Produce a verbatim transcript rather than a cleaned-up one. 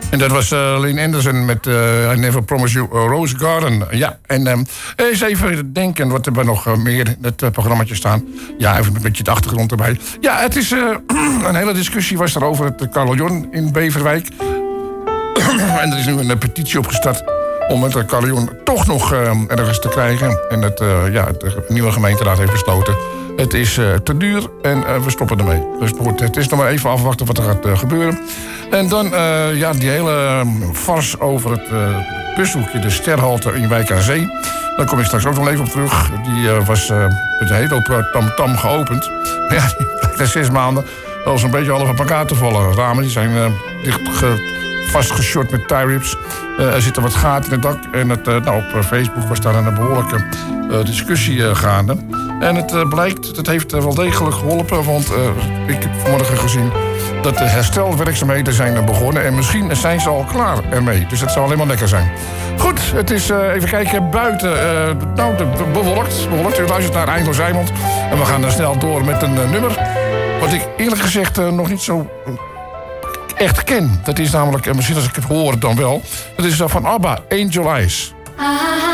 En dat was uh, Lynn Anderson met uh, I Never Promise You a Rose Garden. Ja, en um, eens even denken, wat hebben we nog uh, meer in het uh, programmaatje staan. Ja, even een beetje de achtergrond erbij. Ja, het is uh, een hele discussie was er over het carillon in Beverwijk. En er is nu een petitie opgestart om het carillon toch nog uh, ergens te krijgen. En het, uh, ja, de nieuwe gemeenteraad heeft besloten. Het is uh, te duur en uh, we stoppen ermee. Dus goed, het is nog maar even afwachten wat er gaat uh, gebeuren. En dan uh, ja, die hele uh, farce over het uh, bushoekje, de Sterhalte in Wijk aan Zee. Daar kom ik straks ook nog even op terug. Die uh, was uh, met een hele hoop tamtam geopend. Maar ja, die blijkt na zes maanden wel eens een beetje half op elkaar te vallen. Ramen die zijn uh, dicht ge, vastgeshort met tie-rips. Uh, er zitten wat gaten in het dak. En het, uh, nou, op Facebook was daar een behoorlijke uh, discussie uh, gaande. En het uh, blijkt, het heeft uh, wel degelijk geholpen. Want uh, ik heb vanmorgen gezien dat de herstelwerkzaamheden zijn begonnen. En misschien zijn ze al klaar ermee. Dus dat zou alleen maar lekker zijn. Goed, het is uh, even kijken buiten. Uh, nou, de, de, bewolkt. bewolkt. U luistert naar Eindhoven Zeimond. En we gaan dan snel door met een uh, nummer. Wat ik eerlijk gezegd uh, nog niet zo uh, echt ken. Dat is namelijk, uh, misschien als ik het hoor dan wel. Dat is uh, van ABBA, Angel Eyes.